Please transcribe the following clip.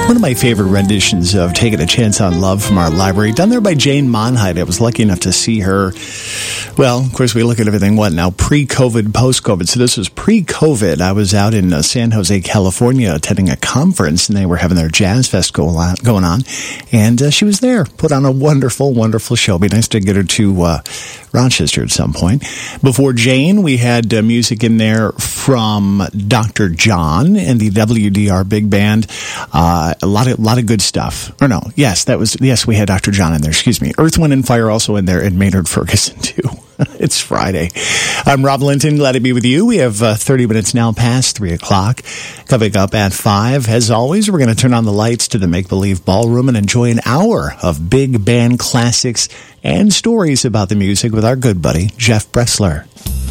One of my favorite renditions of Taking a Chance on Love from our library, done there by Jane Monheit. I was lucky enough to see her. Well, of course, we look at everything, now pre-COVID, post-COVID. So this was pre-COVID. I was out in San Jose, California, attending a conference, and they were having their Jazz Fest going on. And she was there, put on a wonderful, wonderful show. It'd be nice to get her to Rochester at some point. Before Jane, we had music in there from Dr. John and the WDR Big Band. A lot of good stuff. Or no, yes, we had Dr. John in there. Excuse me. Earth, Wind, and Fire also in there, and Maynard Ferguson too. It's Friday. I'm Rob Linton. Glad to be with you. We have 30 minutes now past 3 o'clock. Coming up at 5. As always, we're going to turn on the lights to the Make Believe Ballroom and enjoy an hour of big band classics and stories about the music with our good buddy, Jeff Bressler.